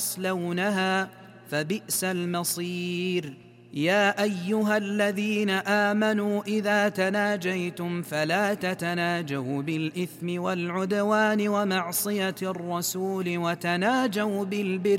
يصلونها فبئس المصير. يا أيها الذين آمنوا إذا تناجيتم فلا تتناجوا بالإثم والعدوان ومعصية الرسول، وتناجوا بالبر